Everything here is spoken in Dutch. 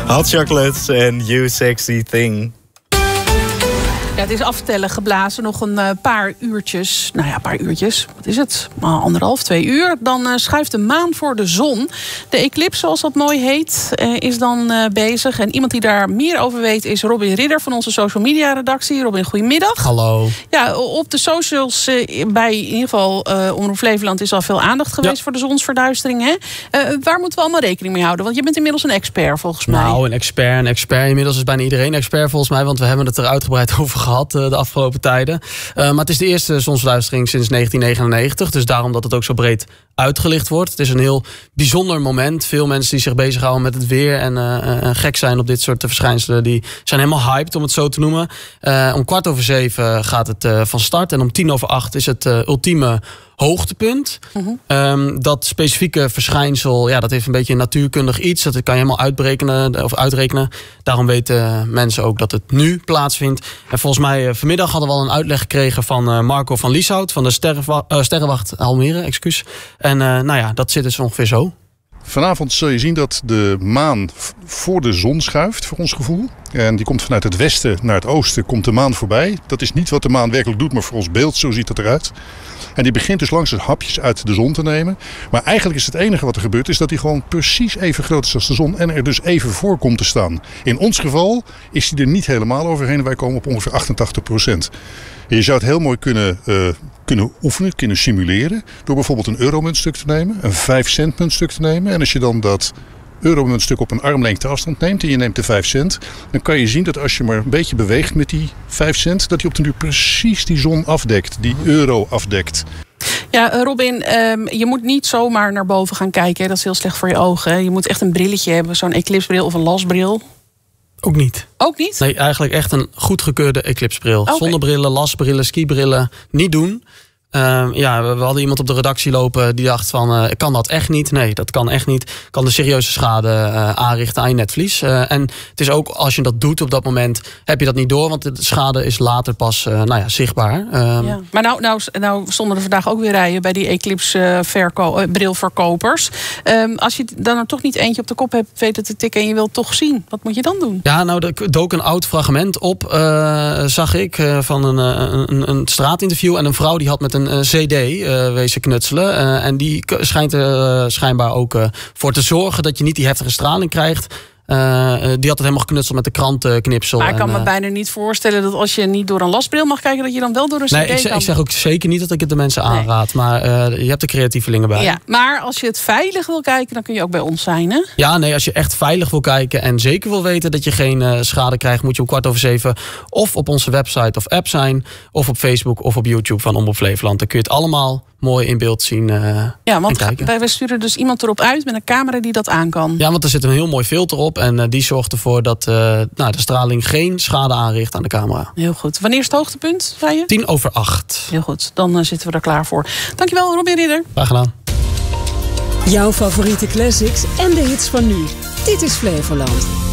Hot Chocolates en You Sexy Thing. Ja, het is aftellen geblazen. Nog een paar uurtjes. Nou ja, een paar uurtjes. Wat is het? 1,5, 2 uur. Dan schuift de maan voor de zon. De eclipse, zoals dat mooi heet, is dan bezig. En iemand die daar meer over weet is Robin Ridder van onze social media redactie. Robin, goedemiddag. Hallo. Ja, op de socials bij in ieder geval Omroep Flevoland is al veel aandacht geweest voor de zonsverduistering. Hè? Waar moeten we allemaal rekening mee houden? Want je bent inmiddels een expert volgens mij. Nou, een expert. Inmiddels is bijna iedereen expert volgens mij. Want we hebben het er uitgebreid over gehad de afgelopen tijden. Maar het is de eerste zonsverduistering sinds 1999. Dus daarom dat het ook zo breed uitgelicht wordt. Het is een heel bijzonder moment. Veel mensen die zich bezighouden met het weer en gek zijn op dit soort verschijnselen, die zijn helemaal hyped, om het zo te noemen. Om 7:15 gaat het van start. En om 7:50 is het ultieme hoogtepunt. Dat specifieke verschijnsel, ja, dat heeft een beetje een natuurkundig iets. Dat kan je helemaal uitrekenen. Daarom weten mensen ook dat het nu plaatsvindt. En volgens mij vanmiddag hadden we al een uitleg gekregen van Marco van Lieshout van de Sterrenwacht Almere, excuus. En nou ja, dat zit dus ongeveer zo. Vanavond zul je zien dat de maan voor de zon schuift, voor ons gevoel. En die komt vanuit het westen naar het oosten, komt de maan voorbij. Dat is niet wat de maan werkelijk doet, maar voor ons beeld, zo ziet het eruit. En die begint dus langzaam hapjes uit de zon te nemen. Maar eigenlijk is het enige wat er gebeurt, is dat die gewoon precies even groot is als de zon. En er dus even voor komt te staan. In ons geval is die er niet helemaal overheen. Wij komen op ongeveer 88%. Je zou het heel mooi kunnen oefenen, kunnen simuleren. Door bijvoorbeeld een euromuntstuk te nemen, een 5-cent muntstuk te nemen. En als je dan dat euromuntstuk op een armlengte afstand neemt en je neemt de 5 cent... dan kan je zien dat als je maar een beetje beweegt met die 5 cent... dat die op den duur precies die zon afdekt, die euro afdekt. Ja, Robin, je moet niet zomaar naar boven gaan kijken. Hè? Dat is heel slecht voor je ogen. Hè? Je moet echt een brilletje hebben, zo'n eclipsebril of een lasbril. Ook niet. Ook niet? Nee, eigenlijk echt een goedgekeurde eclipsebril. Okay. Zonnebrillen, lasbrillen, skibrillen niet doen. Ja, we hadden iemand op de redactie lopen die dacht van, kan dat echt niet? Nee, dat kan echt niet. Kan de serieuze schade aanrichten aan je netvlies. En het is ook, als je dat doet op dat moment, heb je dat niet door. Want de schade is later pas zichtbaar. Ja. Maar nou stonden er vandaag ook weer rijen bij die eclipse brilverkopers. Als je dan toch niet eentje op de kop hebt weten te tikken en je wilt toch zien, wat moet je dan doen? Ja, nou, er dook een oud fragment op, zag ik, van een straatinterview. En een vrouw die had met een CD wezen knutselen. En die schijnt er schijnbaar ook voor te zorgen dat je niet die heftige straling krijgt. Die had het helemaal geknutseld met de krantenknipsel. Maar ik kan me bijna niet voorstellen dat als je niet door een lasbril mag kijken, dat je dan wel door een CD kan. Ik zeg ook zeker niet dat ik het de mensen aanraad. Maar je hebt de creatievelingen bij. Ja, maar als je het veilig wil kijken, dan kun je ook bij ons zijn, hè? Ja, nee, als je echt veilig wil kijken en zeker wil weten dat je geen schade krijgt, moet je om 7:15 of op onze website of app zijn, of op Facebook of op YouTube van Omroep Flevoland. Dan kun je het allemaal mooi in beeld zien ja, want en kijken. wij sturen dus iemand erop uit met een camera die dat aan kan. Ja, want er zit een heel mooi filter op en die zorgt ervoor dat de straling geen schade aanricht aan de camera. Heel goed. Wanneer is het hoogtepunt, zei je? 7:50. Heel goed, dan zitten we er klaar voor. Dankjewel, Robin Ridder. Graag gedaan. Jouw favoriete classics en de hits van nu. Dit is Flevoland.